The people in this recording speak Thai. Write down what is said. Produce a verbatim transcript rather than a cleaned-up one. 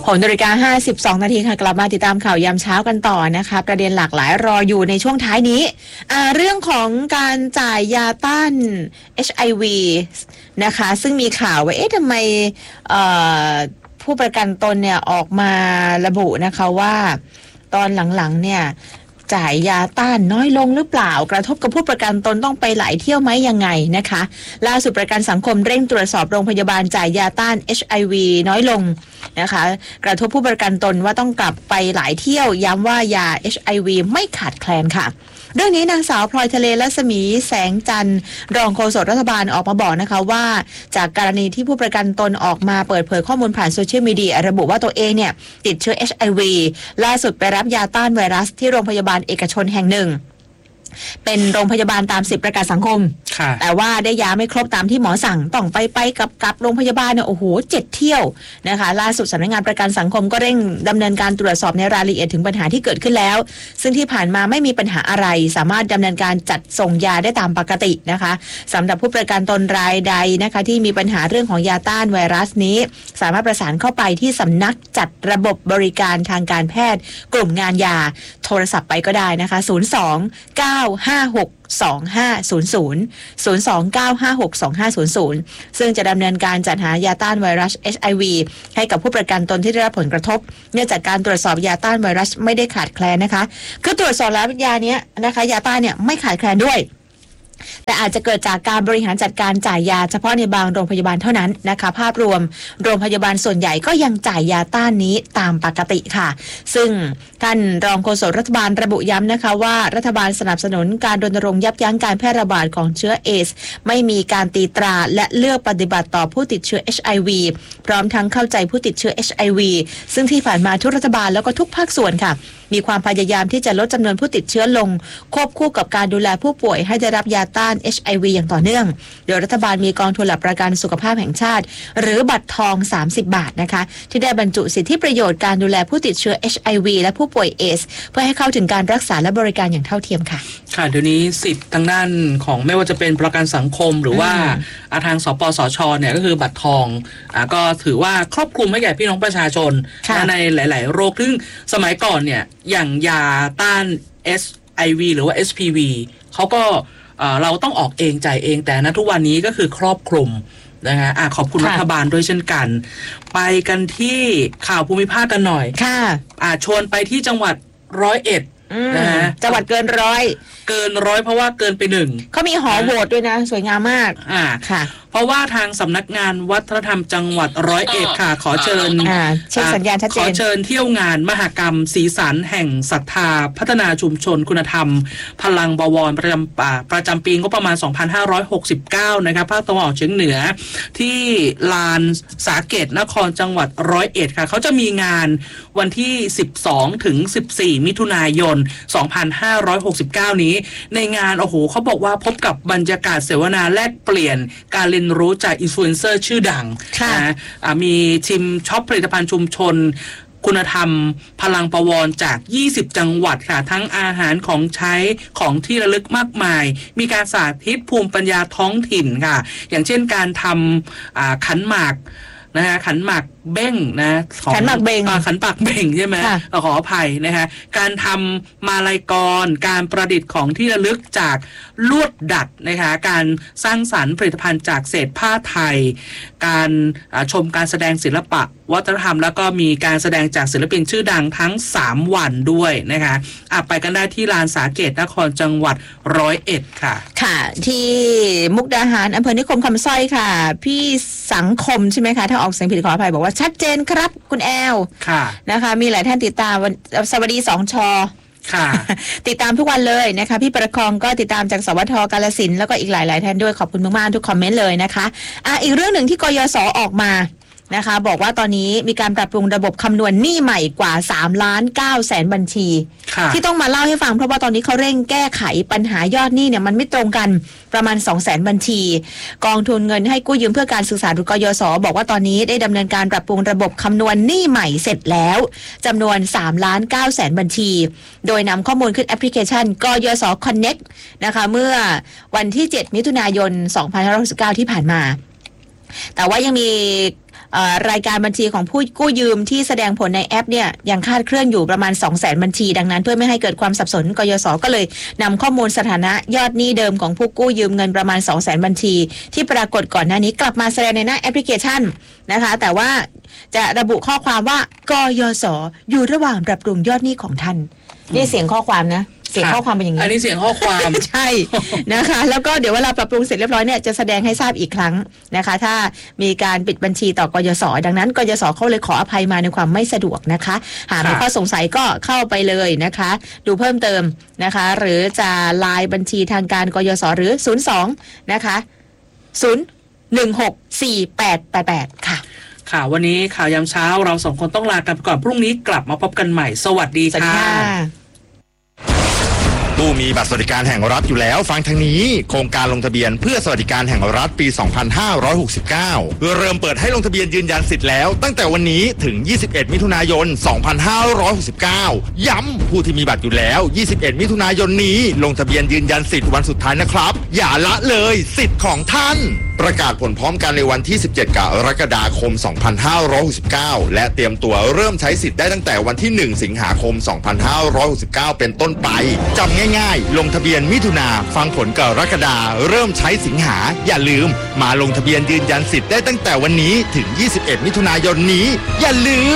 หกนาฬิกาห้าสิบสองนาทีค่ะกลับมาติดตามข่าวยามเช้ากันต่อนะคะประเด็นหลากหลายรออยู่ในช่วงท้ายนี้อ่าเรื่องของการจ่ายยาต้าน เอช ไอ วี นะคะซึ่งมีข่าวว่าเอ๊ะทำไมเอ่อผู้ประกันตนเนี่ยออกมาระบุนะคะว่าตอนหลังๆเนี่ยจ่ายยาต้านน้อยลงหรือเปล่ากระทบกับผู้ประกันตนต้องไปหลายเที่ยวไหมยังไงนะคะล่าสุดประกันสังคมเร่งตรวจสอบโรงพยาบาลจ่ายยาต้าน เอช ไอ วี น้อยลงนะคะกระทบผู้ประกันตนว่าต้องกลับไปหลายเที่ยวย้ำว่ายา เอช ไอ วี ไม่ขาดแคลนค่ะเรื่องนี้นางสาวพลอยทะเลรัศมีแสงจันทร์รองโฆษกรัฐบาลออกมาบอกนะคะว่าจากกรณีที่ผู้ประกันตนออกมาเปิดเผยข้อมูลผ่านโซเชียลมีเดียระบุว่าตัวเองเนี่ยติดเชื้อ เอช ไอ วี ล่าสุดไปรับยาต้านไวรัสที่โรงพยาบาลเอกชนแห่งหนึ่งเป็นโรงพยาบาลตามสิทธิประกันสังคมแต่ว่าได้ยาไม่ครบตามที่หมอสั่งต้องไปไปกับกับโรงพยาบาลเนี่ยโอ้โหเจ็ดเที่ยวนะคะล่าสุดสำนักงานประกันสังคมก็เร่งดำเนินการตรวจสอบในรายละเอียดถึงปัญหาที่เกิดขึ้นแล้วซึ่งที่ผ่านมาไม่มีปัญหาอะไรสามารถดำเนินการจัดส่งยาได้ตามปกตินะคะสำหรับผู้ประกันตนรายใดนะคะที่มีปัญหาเรื่องของยาต้านไวรัสนี้สามารถประสานเข้าไปที่สำนักจัดระบบบริการทางการแพทย์กลุ่มงานยาโทรศัพท์ไปก็ได้นะคะศูนย์ สอง เก้า ห้า หก สอง ห้า ศูนย์ ศูนย์ ศูนย์ สอง เก้า ห้า หก สอง ห้า ศูนย์ ศูนย์ซึ่งจะดำเนินการจัดหายาต้านไวรัส เอช ไอ วี ให้กับผู้ประกันตนที่ได้รับผลกระทบเนื่องจากการตรวจสอบยาต้านไวรัสไม่ได้ขาดแคลนนะคะคือตรวจสอบแล้วยาเนี้ยนะคะยาต้านเนี่ยไม่ขาดแคลนด้วยแต่อาจจะเกิดจากการบริหารจัดการจ่ายยาเฉพาะในบางโรงพยาบาลเท่านั้นนะคะภาพรวมโรงพยาบาลส่วนใหญ่ก็ยังจ่ายยาต้านนี้ตามปกติค่ะซึ่งท่านรองโฆษกรัฐบาลระบุย้ำนะคะว่ารัฐบาลสนับสนุนการรณรงค์ยับยั้งการแพร่ระบาดของเชื้อเอดส์ไม่มีการตีตราและเลือกปฏิบัติต่อผู้ติดเชื้อ เอช ไอ วี พร้อมทั้งเข้าใจผู้ติดเชื้อ เอช ไอ วี ซึ่งที่ผ่านมาทุกรัฐบาลแล้วก็ทุกภาคส่วนค่ะมีความพยายามที่จะลดจำนวนผู้ติดเชื้อลงควบคู่กับการดูแลผู้ป่วยให้ได้รับยาต้าน เอช ไอ วี อย่างต่อเนื่องโดยรัฐบาลมีกองทุนหลักประกันสุขภาพแห่งชาติหรือบัตรทองสามสิบบาทนะคะที่ได้บรรจุสิทธิประโยชน์การดูแลผู้ติดเชื้อ เอช ไอ วี และผู้ป่วยเอดส์เพื่อให้เข้าถึงการรักษาและบริการอย่างเท่าเทียมค่ะค่ะเดี๋ยวนี้สิทธิ์ทางด้านของไม่ว่าจะเป็นประกันสังคมหรือว่าทางสปสชเนี่ยก็คือบัตรทองอ่าก็ถือว่าครอบคลุมให้แก่พี่น้องประชาชนในหลายๆโรคซึ่งสมัยก่อนเนี่ยอย่างยาต้าน เอช ไอ วี หรือว่า เอช พี วี เขาก็เราต้องออกเองจ่ายเองแต่ณทุกวันนี้ก็คือครอบคลุมนะคะอ่ะขอบคุณรัฐบาลด้วยเช่นกันไปกันที่ข่าวภูมิภาคกันหน่อยค่ะอ่ะชวนไปที่จังหวัดร้อยเอ็ดนะฮะจังหวัดเกินร้อยเกินร้อยเพราะว่าเกินไปหนึ่งเขามีหอโหวตด้วยนะสวยงามมากอ่าค่ะเพราะว่าทางสำนักงานวัฒนธรรมจังหวัดร้อยเอ็ดค่ะขอเชิญเช็คสัญญาณชัดเจนขอเชิญเที่ยวงานมหกรรมสีสันแห่งศรัทธาพัฒนาชุมชนคุณธรรมพลังบวรประจำประจำปีงบประมาณสองพันห้าร้อยหกสิบเก้านะครับภาคตะวันออกเฉียงเหนือที่ลานสาเกตนครจังหวัดร้อยเอ็ดค่ะเขาจะมีงานวันที่สิบสองถึงสิบสี่มิถุนายนสองพันห้าร้อยหกสิบเก้านี้ในงานโอ้โหเขาบอกว่าพบกับบรรยากาศเสวนาแลกเปลี่ยนการเรียนรู้จากอินฟลูเอนเซอร์ชื่อดังนะมีชิมช็อปผลิตภัณฑ์ชุมชนคุณธรรมพลังประวรจากยี่สิบจังหวัดค่ะทั้งอาหารของใช้ของที่ระลึกมากมายมีการสาธิตภูมิปัญญาท้องถิ่นค่ะอย่างเช่นการทำขันหมากนะฮะขันหมากเบ้งนะขันหมากเบ้งขันปากเบ้งใช่ไหมขออภัยนะฮะการทำมาลัยกรการประดิษฐ์ของที่ระลึกจากลวดดัดนะคะการสร้างสรรค์ผลิตภัณฑ์จากเศษผ้าไทยการชมการแสดงศิลปะวัฒนธรรมแล้วก็มีการแสดงจากศิลปินชื่อดังทั้งสามวันด้วยนะคะอ่ะไปกันได้ที่ลานสาเกตนครจังหวัดร้อยเอ็ดค่ะค่ะที่มุกดาหารอำเภอนิคมคำสร้อยค่ะพี่สังคมใช่ไหมคะถ้าออกเสียงผิดขออภัยบอกว่าชัดเจนครับคุณแอลค่ะนะคะมีหลายท่านติดตามสวัสดีสองชอค่ะติดตามทุกวันเลยนะคะพี่ประคองก็ติดตามจากสวทกาฬสินธุ์แล้วก็อีกหลายๆท่านด้วยขอบคุณมากๆทุกคอมเมนต์เลยนะคะอ่ะอีกเรื่องหนึ่งที่กยศออกมานะคะบอกว่าตอนนี้มีการปรับปรุงระบบคำนวณหนี้ใหม่กว่าสามล้านเก้าแสนบัญชีที่ต้องมาเล่าให้ฟังเพราะว่าตอนนี้เขาเร่งแก้ไขปัญหายอดหนี้เนี่ยมันไม่ตรงกันประมาณ สองแสนบัญชีกองทุนเงินให้กู้ยืมเพื่อการศึกษาหรือกยศบอกว่าตอนนี้ได้ดำเนินการปรับปรุงระบบคำนวณหนี้ใหม่เสร็จแล้วจำนวนสามล้านเก้าแสนบัญชีโดยนำข้อมูลขึ้นแอปพลิเคชันกยศ Connect นะคะเมื่อวันที่เจ็ดมิถุนายนสองพันห้าร้อยหกสิบเก้าที่ผ่านมาแต่ว่ายังมีรายการบัญชีของผู้กู้ยืมที่แสดงผลในแอปเนี่ยยังคลาดเคลื่อนอยู่ประมาณ สองแสน บัญชีดังนั้นเพื่อไม่ให้เกิดความสับสนกยศก็เลยนำข้อมูลสถานะยอดหนี้เดิมของผู้กู้ยืมเงินประมาณ สองแสน บัญชีที่ปรากฏก่อนหน้านี้กลับมาแสดงในหน้าแอปพลิเคชันนะคะแต่ว่าจะระบุข้อความว่ากยศอยู่ระหว่างปรับปรุงยอดหนี้ของท่านนี่เสียงข้อความนะเสียงข้อความเป็นอย่างนี้อันนี้เสียงข้อความใช่นะคะแล้วก็เดี๋ยวเวลาปรับปรุงเสร็จเรียบร้อยเนี่ยจะแสดงให้ทราบอีกครั้งนะคะถ้ามีการปิดบัญชีต่อกยศดังนั้นกยศเขาเลยขออภัยมาในความไม่สะดวกนะคะหากมีข้อสงสัยก็เข้าไปเลยนะคะดูเพิ่มเติมนะคะหรือจะไลน์บัญชีทางการกยศหรือศูนย์ สองนะคะศูนย์ หนึ่ง หก สี่ แปด แปด แปดค่ะค่ะวันนี้ข่าวยามเช้าเราสองคนต้องลากันไปก่อนพรุ่งนี้กลับมาพบกันใหม่สวัสดีค่ะผู้มีบัตรสวัสดิการแห่งรัฐอยู่แล้วฟังทางนี้โครงการลงทะเบียนเพื่อสวัสดิการแห่งรัฐปี สองพันห้าร้อยหกสิบเก้า เริ่มเปิดให้ลงทะเบียนยืนยันสิทธิ์แล้วตั้งแต่วันนี้ถึง ยี่สิบเอ็ด มิถุนายน สองพันห้าร้อยหกสิบเก้า ย้ำผู้ที่มีบัตรอยู่แล้ว ยี่สิบเอ็ด มิถุนายนนี้ลงทะเบียนยืนยันสิทธิ์วันสุดท้ายนะครับอย่าละเลยสิทธิ์ของท่านประกาศผลพร้อมกันในวันที่ สิบเจ็ด กรกฎาคม สองพันห้าร้อยหกสิบเก้า และเตรียมตัวเริ่มใช้สิทธิ์ได้ตั้งแต่วันที่ หนึ่ง สิงหาคม สองพันห้าร้อยหกสิบเก้า เป็นต้นไปจำง่ายๆลงทะเบียนมิถุนาฟังผลกรกฎาเริ่มใช้สิงหาอย่าลืมมาลงทะเบียนยืนยันสิทธิ์ได้ตั้งแต่วันนี้ถึง ยี่สิบเอ็ด มิถุนายนนี้อย่าลืม